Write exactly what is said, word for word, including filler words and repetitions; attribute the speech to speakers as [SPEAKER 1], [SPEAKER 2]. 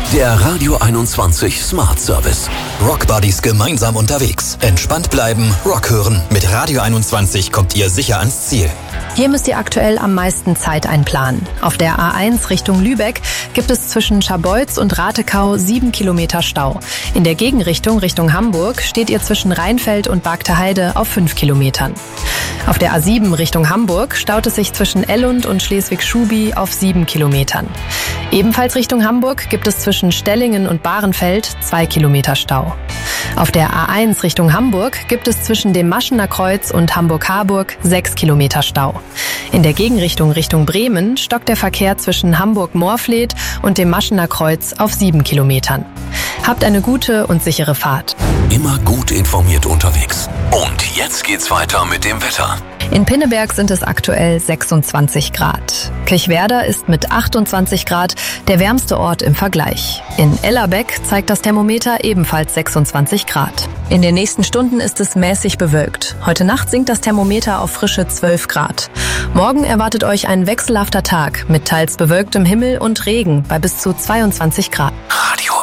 [SPEAKER 1] Der Radio einundzwanzig Smart Service.
[SPEAKER 2] Rockbuddies gemeinsam unterwegs. Entspannt bleiben, Rock hören. Mit Radio einundzwanzig kommt ihr sicher ans Ziel.
[SPEAKER 3] Hier müsst ihr aktuell am meisten Zeit einplanen. Auf der A eins Richtung Lübeck gibt es zwischen Scharbeutz und Ratekau sieben Kilometer Stau. In der Gegenrichtung Richtung Hamburg steht ihr zwischen Rheinfeld und Bagteheide auf fünf Kilometern. Auf der A sieben Richtung Hamburg staut es sich zwischen Ellund und Schleswig-Schubi auf sieben Kilometern. Ebenfalls Richtung Hamburg gibt es zwischen Stellingen und Bahrenfeld zwei Kilometer Stau. Auf der A eins Richtung Hamburg gibt es zwischen dem Maschener Kreuz und Hamburg-Harburg sechs Kilometer Stau. In der Gegenrichtung Richtung Bremen stockt der Verkehr zwischen Hamburg-Moorfleet und dem Maschener Kreuz auf sieben Kilometern. Habt eine gute und sichere Fahrt.
[SPEAKER 1] Immer gut informiert unterwegs. Und jetzt geht's weiter mit dem Wetter.
[SPEAKER 3] In Pinneberg sind es aktuell sechsundzwanzig Grad. Kirchwerder ist mit achtundzwanzig Grad der wärmste Ort im Vergleich. In Ellerbeck zeigt das Thermometer ebenfalls sechsundzwanzig Grad. In den nächsten Stunden ist es mäßig bewölkt. Heute Nacht sinkt das Thermometer auf frische zwölf Grad. Morgen erwartet euch ein wechselhafter Tag mit teils bewölktem Himmel und Regen bei bis zu zweiundzwanzig Grad.
[SPEAKER 1] Radio